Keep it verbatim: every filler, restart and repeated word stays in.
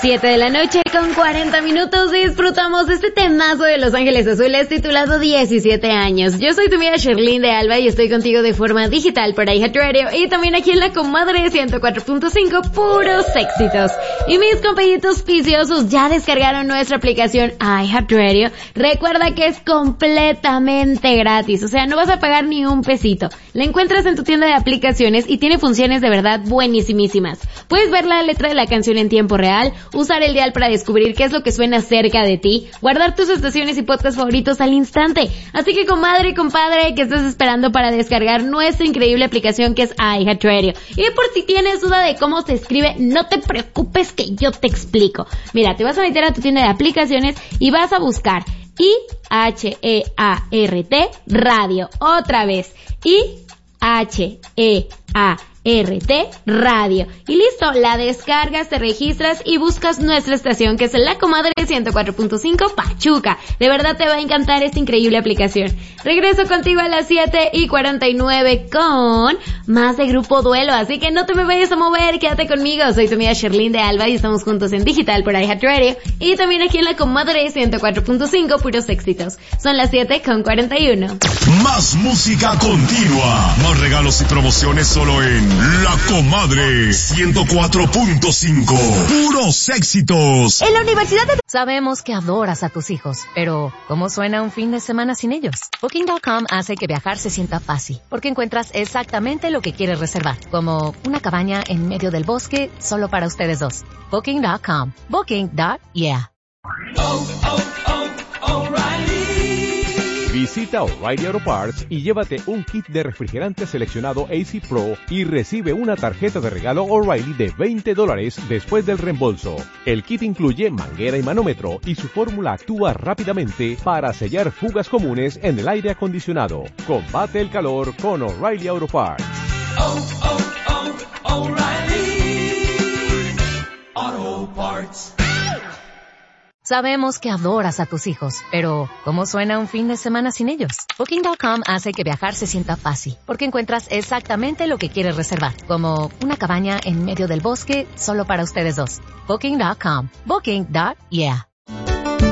siete de la noche con cuarenta minutos disfrutamos este temazo de Los Ángeles Azules titulado diecisiete años. Yo soy tu amiga Sherlyn de Alba y estoy contigo de forma digital por iHeartRadio y también aquí en la comadre ciento cuatro punto cinco, puros éxitos. Y mis compañitos viciosos ya descargaron nuestra aplicación iHeartRadio. Recuerda que es completamente gratis, o sea, no vas a pagar ni un pesito. La encuentras en tu tienda de aplicaciones y tiene funciones de verdad buenísimas. Puedes ver la letra de la canción en tiempo real, usar el dial para descubrir qué es lo que suena cerca de ti, guardar tus estaciones y podcasts favoritos al instante. Así que comadre y compadre, ¿qué estás esperando para descargar nuestra increíble aplicación que es iHeartRadio? Y por si tienes duda de cómo se escribe, no te preocupes que yo te explico. Mira, te vas a meter a tu tienda de aplicaciones y vas a buscar I H E A R T Radio. Otra vez, I H E A R T Radio. Y listo, la descargas, te registras y buscas nuestra estación que es la comadre ciento cuatro punto cinco Pachuca. De verdad te va a encantar esta increíble aplicación. Regreso contigo a las siete y cuarenta y nueve con más de Grupo Duelo, así que no te me vayas a mover, quédate conmigo. Soy tu amiga Sherlyn de Alba y estamos juntos en digital por iHeartRadio y también aquí en la comadre ciento cuatro punto cinco, puros éxitos. Son las siete con cuarenta y uno. Más música continua, más regalos y promociones solo en La Comadre ciento cuatro punto cinco. Puros éxitos. En la Universidad de... Sabemos que adoras a tus hijos, pero ¿cómo suena un fin de semana sin ellos? Booking punto com hace que viajar se sienta fácil, porque encuentras exactamente lo que quieres reservar, como una cabaña en medio del bosque solo para ustedes dos. Booking punto com. Booking. Yeah. Oh, oh, oh, O'Reilly. Visita O'Reilly Auto Parts y llévate un kit de refrigerante seleccionado A C Pro y recibe una tarjeta de regalo O'Reilly de veinte dólares después del reembolso. El kit incluye manguera y manómetro y su fórmula actúa rápidamente para sellar fugas comunes en el aire acondicionado. Combate el calor con O'Reilly Auto Parts. Oh, oh, oh, O'Reilly Auto Parts. Sabemos que adoras a tus hijos, pero ¿cómo suena un fin de semana sin ellos? Booking punto com hace que viajar se sienta fácil, porque encuentras exactamente lo que quieres reservar, como una cabaña en medio del bosque solo para ustedes dos. Booking punto com. Booking. Yeah.